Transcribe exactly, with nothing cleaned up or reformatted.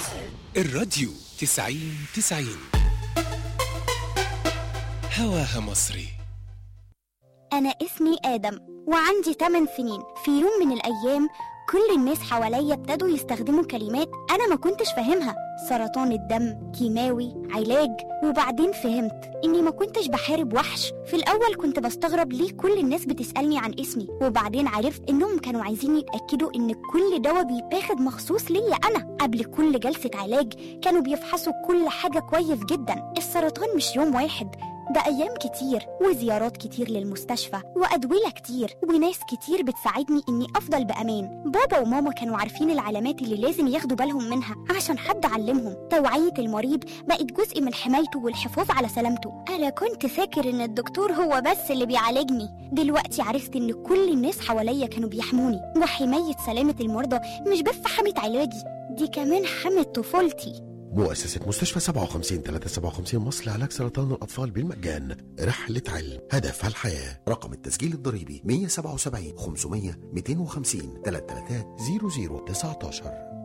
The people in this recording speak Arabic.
الراديو تسعين تسعين هواها مصري. أنا اسمي آدم وعندي ثمان سنين. في يوم من الأيام كل الناس حواليا ابتدوا يستخدموا كلمات أنا ما كنتش فاهمها: سرطان الدم، كيماوي، علاج. وبعدين فهمت إني ما كنتش بحارب وحش. في الأول كنت بستغرب ليه كل الناس بتسألني عن اسمي، وبعدين عرفت إنهم كانوا عايزين يتأكدوا إن كل دواء بيتاخد مخصوص ليا أنا. قبل كل جلسة علاج كانوا بيفحصوا كل حاجة كويس جدا. السرطان مش يوم واحد، ده أيام كتير وزيارات كتير للمستشفى وأدوية كتير وناس كتير بتساعدني إني أفضل بأمان. بابا وماما كانوا عارفين العلامات اللي لازم ياخدوا بالهم منها عشان حد علمهم. توعية المريض بقت جزء من حمايته والحفاظ على سلامته. أنا كنت فاكر إن الدكتور هو بس اللي بيعالجني، دلوقتي عرفت إن كل الناس حواليا كانوا بيحموني. وحماية سلامة المرضى مش بس حماية علاجي، دي كمان حماية طفولتي. مؤسسة مستشفى سبعة وخمسين ثلاثمائة وسبعة وخمسين مصر لعلاج سرطان الأطفال بالمجان. رحلة علم هدفها الحياة. رقم التسجيل الضريبي مية وسبعة وسبعين خمسمية مئتين وخمسين ثلاثة ثلاثة صفر صفر تسعة عشر.